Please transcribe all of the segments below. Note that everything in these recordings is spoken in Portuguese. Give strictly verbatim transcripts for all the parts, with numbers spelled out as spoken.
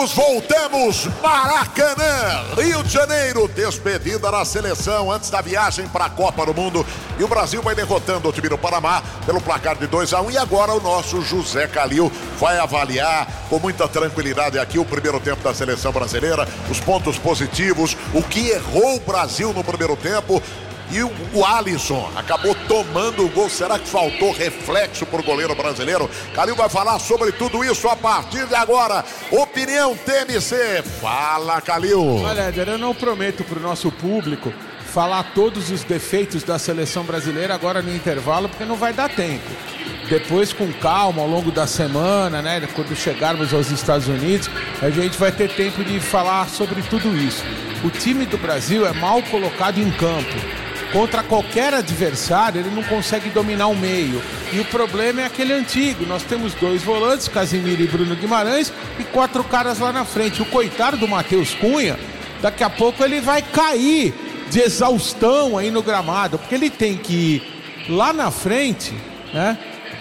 Voltamos, Maracanã, Rio de Janeiro, despedida da seleção antes da viagem para a Copa do Mundo, e o Brasil vai derrotando o time do Panamá pelo placar de dois a um, e agora o nosso José Calil vai avaliar com muita tranquilidade aqui o primeiro tempo da seleção brasileira, os pontos positivos, o que errou o Brasil no primeiro tempo. E o, o Alisson acabou tomando o gol. Será que faltou reflexo pro goleiro brasileiro? Calil vai falar sobre tudo isso a partir de agora. Opinião T M C. Fala, Calil. Olha, Éder, eu não prometo pro nosso público falar todos os defeitos da seleção brasileira agora no intervalo, porque não vai dar tempo. Depois, com calma, ao longo da semana, né, quando chegarmos aos Estados Unidos, a gente vai ter tempo de falar sobre tudo isso. O time do Brasil é mal colocado em campo. Contra qualquer adversário, ele não consegue dominar o meio. E o problema é aquele antigo. Nós temos dois volantes, Casemiro e Bruno Guimarães, e quatro caras lá na frente. O coitado do Matheus Cunha, daqui a pouco ele vai cair de exaustão aí no gramado, porque ele tem que ir lá na frente, né,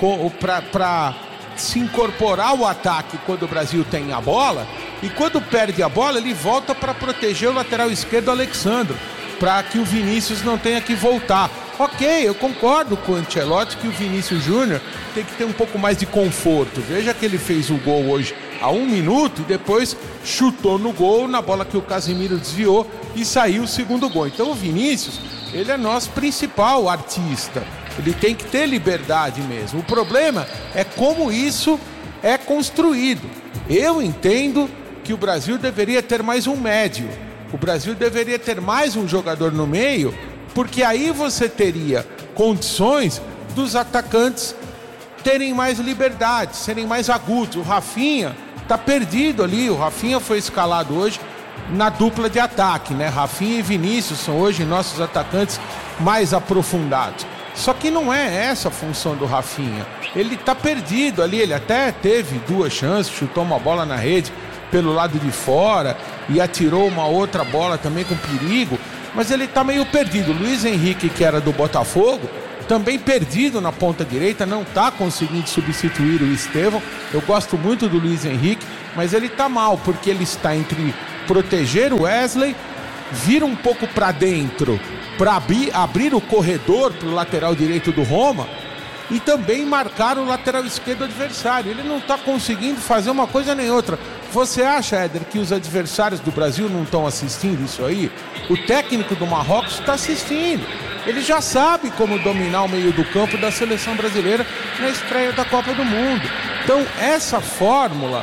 para se incorporar ao ataque quando o Brasil tem a bola, e quando perde a bola, ele volta para proteger o lateral esquerdo, Alexandro, para que o Vinícius não tenha que voltar. Ok, eu concordo com o Ancelotti que o Vinícius Júnior tem que ter um pouco mais de conforto. Veja que ele fez o gol hoje há um minuto e depois chutou no gol na bola que o Casemiro desviou e saiu o segundo gol. Então o Vinícius, ele é nosso principal artista. Ele tem que ter liberdade mesmo. O problema é como isso é construído. Eu entendo que o Brasil deveria ter mais um médio. O Brasil deveria ter mais um jogador no meio, porque aí você teria condições dos atacantes terem mais liberdade, serem mais agudos. O Rafinha está perdido ali, o Rafinha foi escalado hoje na dupla de ataque, né? Rafinha e Vinícius são hoje nossos atacantes mais aprofundados. Só que não é essa a função do Rafinha. Ele está perdido ali, ele até teve duas chances, chutou uma bola na rede pelo lado de fora e atirou uma outra bola também com perigo, mas ele está meio perdido. Luiz Henrique, que era do Botafogo, também perdido na ponta direita, não está conseguindo substituir o Estevão. Eu gosto muito do Luiz Henrique, mas ele está mal, porque ele está entre proteger o Wesley, vir um pouco para dentro, para abrir, abrir o corredor para o lateral direito do Roma, e também marcar o lateral esquerdo adversário. Ele não está conseguindo fazer uma coisa nem outra. Você acha, Éder, que os adversários do Brasil não estão assistindo isso aí? O técnico do Marrocos está assistindo. Ele já sabe como dominar o meio do campo da seleção brasileira na estreia da Copa do Mundo. Então, essa fórmula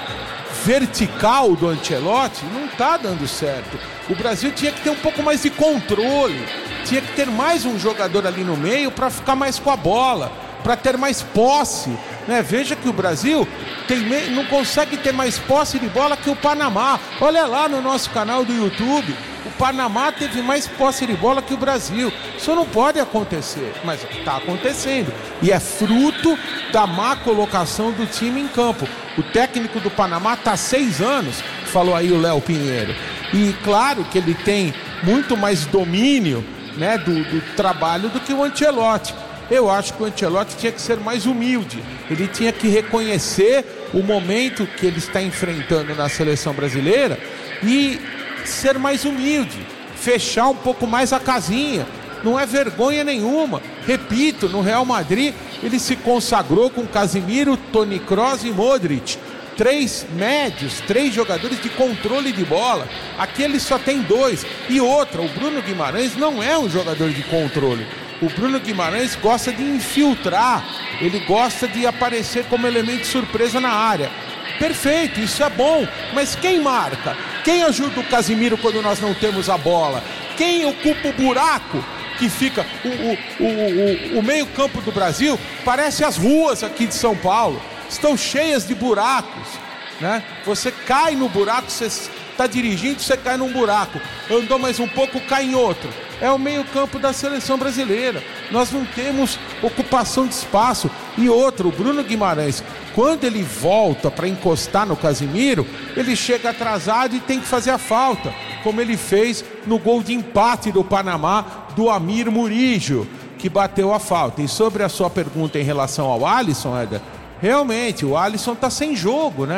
vertical do Ancelotti não está dando certo. O Brasil tinha que ter um pouco mais de controle. Tinha que ter mais um jogador ali no meio para ficar mais com a bola, para ter mais posse, né? Veja que o Brasil tem, não consegue ter mais posse de bola que o Panamá. Olha lá no nosso canal do YouTube, o Panamá teve mais posse de bola que o Brasil. Isso não pode acontecer, mas está acontecendo, e é fruto da má colocação do time em campo. O técnico do Panamá está há seis anos, falou aí o Léo Pinheiro, e claro que ele tem muito mais domínio, né, do, do trabalho do que o Ancelotti. Eu acho que o Ancelotti tinha que ser mais humilde. Ele tinha que reconhecer o momento que ele está enfrentando na seleção brasileira e ser mais humilde, fechar um pouco mais a casinha. Não é vergonha nenhuma. Repito, no Real Madrid ele se consagrou com Casemiro, Toni Kroos e Modric. Três médios, três jogadores de controle de bola. Aqui ele só tem dois. E outra, o Bruno Guimarães não é um jogador de controle. O Bruno Guimarães gosta de infiltrar, ele gosta de aparecer como elemento de surpresa na área. Perfeito, isso é bom, mas quem marca? Quem ajuda o Casemiro quando nós não temos a bola? Quem ocupa o buraco que fica? O, o, o, o, o meio campo do Brasil parece as ruas aqui de São Paulo, estão cheias de buracos, né? Você cai no buraco, você está dirigindo, você cai num buraco, andou mais um pouco, cai em outro. É o meio campo da seleção brasileira. Nós não temos ocupação de espaço. E outro, o Bruno Guimarães, quando ele volta para encostar no Casemiro, ele chega atrasado e tem que fazer a falta, como ele fez no gol de empate do Panamá, do Amir Murillo, que bateu a falta. E sobre a sua pergunta em relação ao Alisson, Éder, realmente o Alisson está sem jogo, né?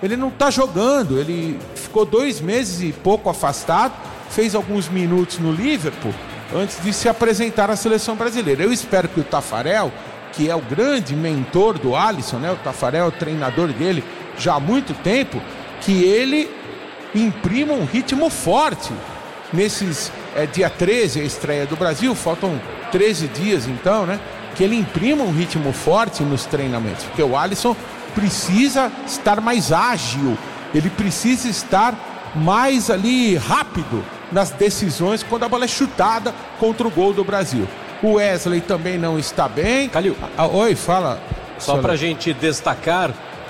ele não está jogando, ele ficou dois meses e pouco afastado, fez alguns minutos no Liverpool antes de se apresentar à seleção brasileira. Eu espero que o Taffarel, que é o grande mentor do Alisson, né? O Taffarel é o treinador dele já há muito tempo, que ele imprima um ritmo forte nesses é, dia treze, a estreia do Brasil, faltam treze dias então, né? Que ele imprima um ritmo forte nos treinamentos, porque o Alisson precisa estar mais ágil, ele precisa estar mais ali rápido nas decisões quando a bola é chutada contra o gol do Brasil. O Wesley também não está bem. Calil, ah, oi, fala. Só pra gente destacar,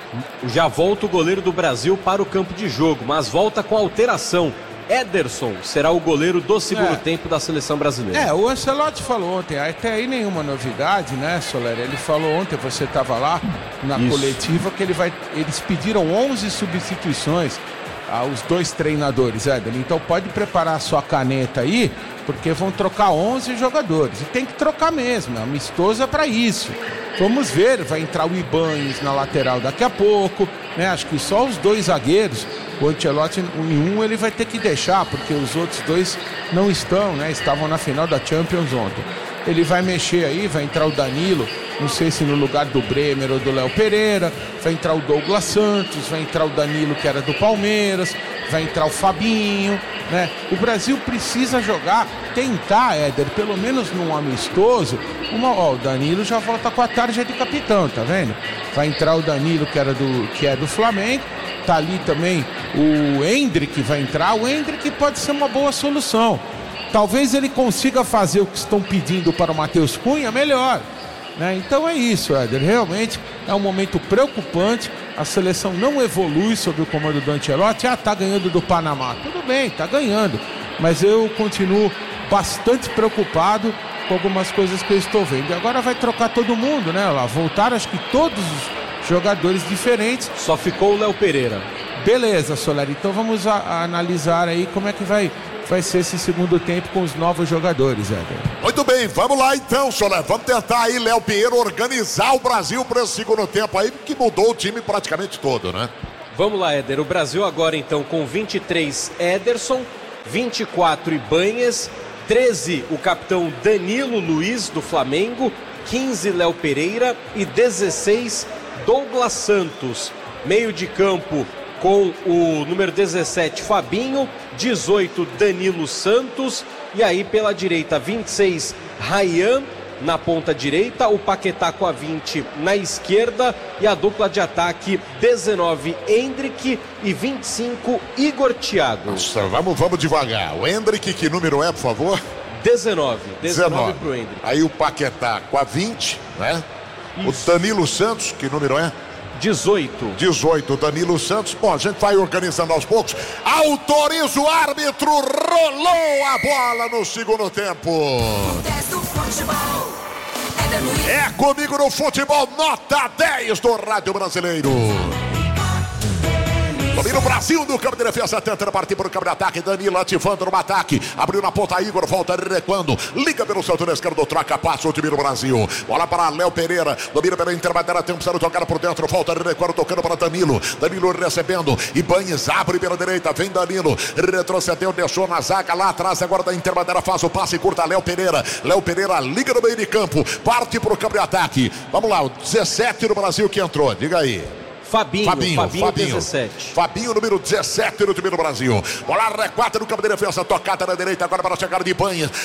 já volta o goleiro do Brasil para o campo de jogo, mas volta com alteração. Ederson será o goleiro do segundo é. tempo da seleção brasileira. É, o Ancelotti falou ontem, até aí nenhuma novidade, né, Soler? Ele falou ontem, você estava lá na Isso. coletiva, que ele vai, eles pediram onze substituições aos dois treinadores, Éder. Então pode preparar a sua caneta aí, porque vão trocar onze jogadores. E tem que trocar mesmo, é amistoso é para isso. Vamos ver, vai entrar o Ibanez na lateral daqui a pouco, né? Acho que só os dois zagueiros, o Ancelotti em um ele vai ter que deixar, porque os outros dois não estão, né? Estavam na final da Champions ontem. Ele vai mexer aí, vai entrar o Danilo, não sei se no lugar do Bremer ou do Léo Pereira, vai entrar o Douglas Santos, vai entrar o Danilo, que era do Palmeiras, vai entrar o Fabinho, né? O Brasil precisa jogar, tentar, Éder, pelo menos num amistoso, uma, ó, o Danilo já volta com a tarja de capitão, tá vendo? Vai entrar o Danilo, que, era do, que é do Flamengo, tá ali também o Endrick vai entrar, o Endrick pode ser uma boa solução. Talvez ele consiga fazer o que estão pedindo para o Matheus Cunha melhor, né? Então é isso, Éder. Realmente é um momento preocupante. A seleção não evolui sob o comando do Ancelotti. Ah, tá ganhando do Panamá. Tudo bem, tá ganhando. Mas eu continuo bastante preocupado com algumas coisas que eu estou vendo. E agora vai trocar todo mundo, né? Lá voltaram, acho que todos os jogadores diferentes. Só ficou o Léo Pereira. Beleza, Soler. Então vamos a, a analisar aí como é que vai... vai ser esse segundo tempo com os novos jogadores, Éder. Muito bem, vamos lá então, Soler. Vamos tentar aí, Léo Pinheiro, organizar o Brasil para esse segundo tempo aí, que mudou o time praticamente todo, né? Vamos lá, Éder. O Brasil agora então com vinte e três, Ederson, vinte e quatro, Ibanez, treze, o capitão Danilo Luiz, do Flamengo, quinze, Léo Pereira e dezesseis, Douglas Santos. Meio de campo com o número dezessete, Fabinho, dezoito, Danilo Santos, e aí pela direita, vinte e seis, Ryan, na ponta direita, o Paquetá com a vinte na esquerda, e a dupla de ataque, dezenove, Endrick, e vinte e cinco, Igor Thiago. Nossa, vamos, vamos devagar. O Endrick, que número é, por favor? dezenove. dezenove pro Endrick. Aí o Paquetá com a vinte, né? Isso. O Danilo Santos, que número é? dezoito. dezoito, Danilo Santos. Bom, a gente vai organizando aos poucos. Autoriza o árbitro, rolou a bola no segundo tempo. É comigo no futebol, nota dez do Rádio Brasileiro. Domina o Brasil no campo de defesa, tentando partir para o campo de ataque. Danilo ativando no ataque. Abriu na ponta, Igor volta recuando. Liga pelo setor esquerdo, troca, passa o time do Brasil. Bola para Léo Pereira. Domina pela intermediária, tem um tocar por dentro. Volta recuando, tocando para Danilo. Danilo recebendo. Ibanez abre pela direita. Vem Danilo. Retrocedeu, deixou na zaga lá atrás. Agora da intermediária faz o passe curta. Léo Pereira. Léo Pereira liga no meio de campo. Parte para o campo de ataque. Vamos lá, o dezessete do Brasil que entrou. Diga aí. Fabinho, Fabinho, Fabinho, Fabinho, dezessete. Fabinho, número dezessete no time do Brasil. Bola recuada no campo de defesa, tocada na direita, agora para a chegada de Ibanez.